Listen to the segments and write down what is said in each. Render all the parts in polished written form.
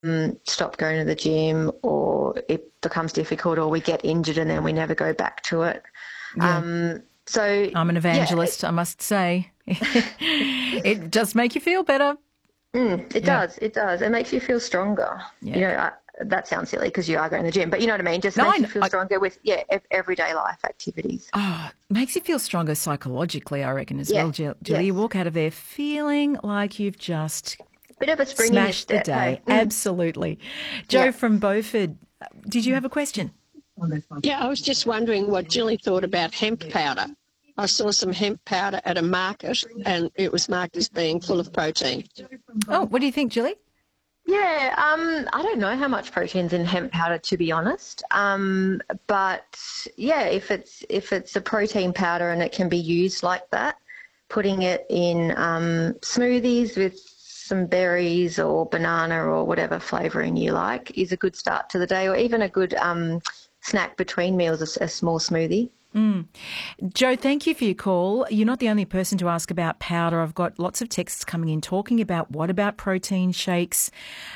stop going to the gym, or it becomes difficult, or we get injured and then we never go back to it. Yeah. So I'm an yeah, evangelist, I must say. It does make you feel better. it Yeah. does. It does. It makes you feel stronger. Yeah. That sounds silly because you are going to the gym, but you know what I mean? Just No, makes you feel stronger with, everyday life activities. makes you feel stronger psychologically, I reckon, as Yeah. well, Jill. You Yes. walk out of there feeling like you've just Bit of a spring in your smashed the step, hey? day. Absolutely. Joe Yeah. from Beaufort, did you have a question? Yeah, I was just wondering what Jilly thought about hemp powder. I saw some hemp powder at a market and it was marked as being full of protein. Oh, what do you think, Julie? Yeah, I don't know how much protein's in hemp powder, to be honest. But yeah, if it's a protein powder and it can be used like that, putting it in smoothies with some berries or banana or whatever flavouring you like is a good start to the day, or even a good snack between meals, a small smoothie. Joe, thank you for your call. You're not the only person to ask about powder. I've got lots of texts coming in talking about what about protein shakes.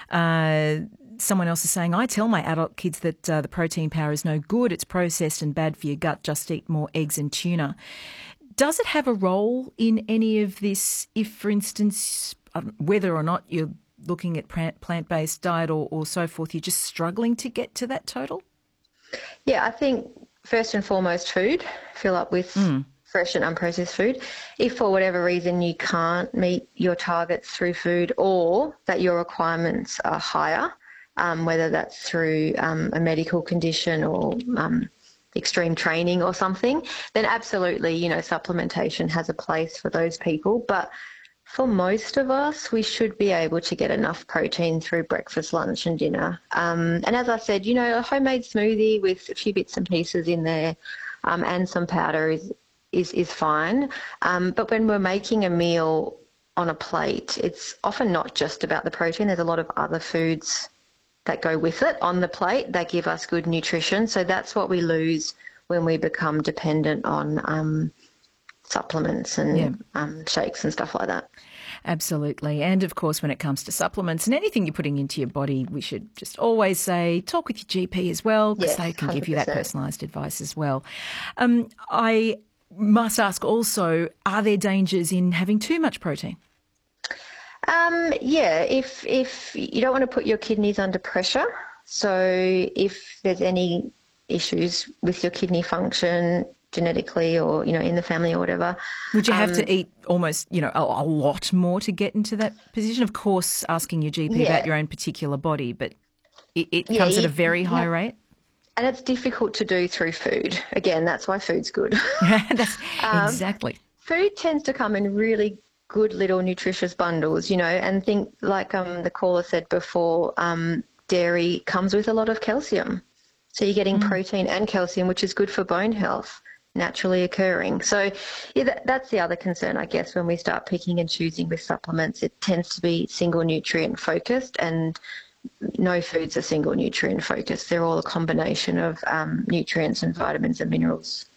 Someone else is saying, I tell my adult kids that the protein powder is no good. It's processed and bad for your gut. Just eat more eggs and tuna. Does it have a role in any of this if, for instance, whether or not you're looking at plant-based diet or so forth, you're just struggling to get to that total? Yeah, I think first and foremost, food. Fill up with fresh and unprocessed food. If for whatever reason you can't meet your targets through food, or that your requirements are higher, whether that's through a medical condition or extreme training or something, then absolutely, supplementation has a place for those people. But for most of us, we should be able to get enough protein through breakfast, lunch and dinner. And as I said, a homemade smoothie with a few bits and pieces in there and some powder is fine. But when we're making a meal on a plate, it's often not just about the protein. There's a lot of other foods that go with it on the plate that give us good nutrition. So that's what we lose when we become dependent on supplements and shakes and stuff like that. Absolutely. And of course, when it comes to supplements and anything you're putting into your body, we should just always say, talk with your GP as well, because Yes, they can give you that 100%. personalised advice as well. I must ask also, are there dangers in having too much protein? Yeah, if you don't want to put your kidneys under pressure, so if there's any issues with your kidney function genetically or, in the family or whatever. Would you have to eat almost, a lot more to get into that position? Of course, asking your GP Yeah. about your own particular body, but it Yeah, comes at a very high rate. And it's difficult to do through food. Again, that's why food's good. That's exactly. Food tends to come in really good little nutritious bundles, and think like the caller said before, dairy comes with a lot of calcium. So you're getting protein and calcium, which is good for bone health, naturally occurring. So yeah, that's the other concern, I guess, when we start picking and choosing with supplements. It tends to be single nutrient focused, and no food's a single nutrient focused. They're all a combination of nutrients and vitamins and minerals.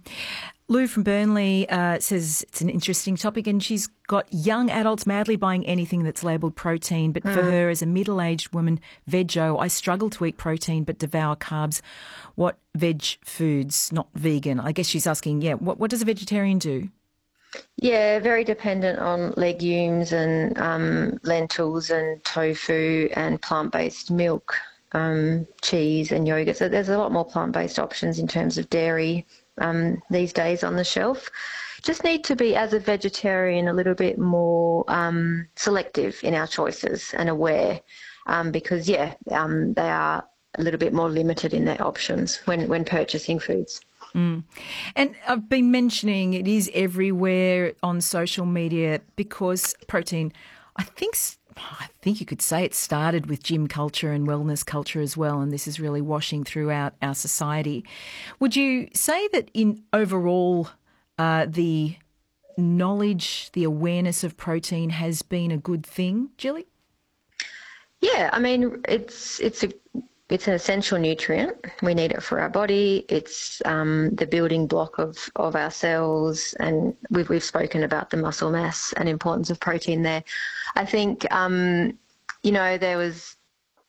Lou from Burnley says it's an interesting topic, and she's got young adults madly buying anything that's labelled protein. But for her, as a middle-aged woman, veggie, I struggle to eat protein but devour carbs. What veg foods, not vegan? I guess she's asking, what does a vegetarian do? Yeah, very dependent on legumes and lentils and tofu and plant-based milk, cheese and yogurt. So there's a lot more plant-based options in terms of dairy these days on the shelf. Just need to be, as a vegetarian, a little bit more selective in our choices and aware because, they are a little bit more limited in their options when purchasing foods. And I've been mentioning it is everywhere on social media because protein, I think you could say it started with gym culture and wellness culture as well, and this is really washing throughout our society. Would you say that in overall the knowledge, the awareness of protein has been a good thing, Jilly? Yeah, I mean, it's an essential nutrient. We need it for our body. It's the building block of our cells, and we've spoken about the muscle mass and importance of protein there. I think, there was